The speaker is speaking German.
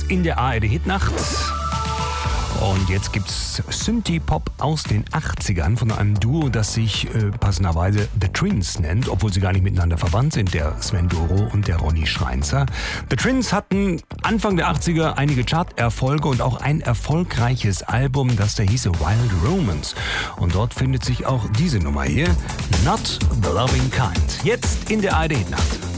in der ARD-Hitnacht. Und jetzt gibt's Synthie-Pop aus den 80ern von einem Duo, das sich passenderweise The Twins nennt, obwohl sie gar nicht miteinander verwandt sind, der Sven Doro und der Ronny Schreinzer. The Twins hatten Anfang der 80er einige Charterfolge und auch ein erfolgreiches Album, das da hieße Wild Romance. Und dort findet sich auch diese Nummer hier, Not the Loving Kind. Jetzt in der ARD-Hitnacht.